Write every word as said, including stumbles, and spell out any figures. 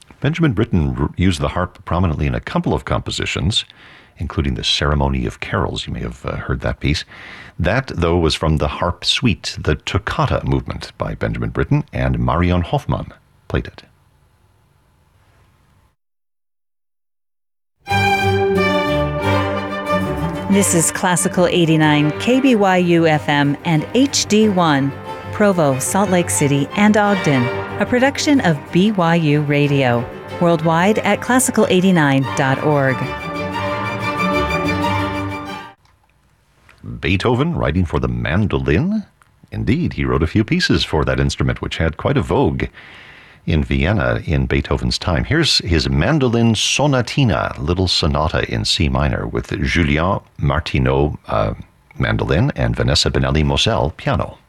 Benjamin Britten r- used the harp prominently in a couple of compositions, including the Ceremony of Carols. You may have uh, heard that piece. That, though, was from the harp suite, the Toccata movement by Benjamin Britten, and Marion Hoffmann played it. This is Classical eighty-nine, K B Y U F M and H D one, Provo, Salt Lake City, and Ogden, a production of B Y U Radio, worldwide at classical eighty-nine dot org. Beethoven writing for the mandolin? Indeed, he wrote a few pieces for that instrument, which had quite a vogue in Vienna in Beethoven's time. Here's his Mandolin Sonatina, little sonata in C minor, with Julien Martineau uh, mandolin and Vanessa Benelli Moselle piano.